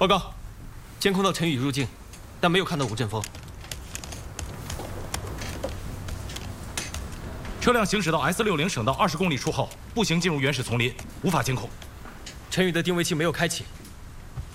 报告，监控到陈宇入境，但没有看到吴振峰。 车辆行驶到 S60省道20公里处后，步行进入原始丛林，无法监控。 陈宇的定位器没有开启，